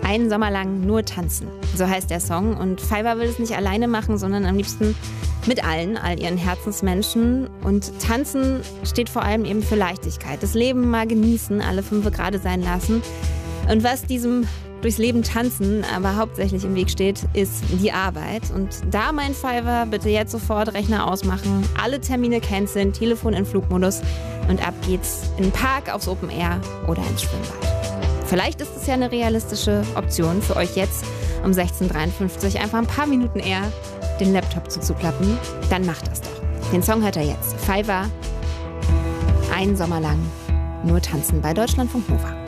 Einen Sommer lang nur tanzen, so heißt der Song. Und Fiverr will es nicht alleine machen, sondern am liebsten mit all ihren Herzensmenschen. Und tanzen steht vor allem eben für Leichtigkeit. Das Leben mal genießen, alle 5 gerade sein lassen. Und was diesem durchs Leben tanzen aber hauptsächlich im Weg steht, ist die Arbeit. Und da meint Fiverr, bitte jetzt sofort Rechner ausmachen, alle Termine canceln, Telefon in Flugmodus und ab geht's in den Park, aufs Open Air oder ins Schwimmbad. Vielleicht ist es ja eine realistische Option für euch jetzt um 16:53 Uhr einfach ein paar Minuten eher den Laptop zuzuklappen. Dann macht das doch. Den Song hört ihr jetzt. Fiverr, einen Sommer lang nur tanzen bei Deutschlandfunk Nova.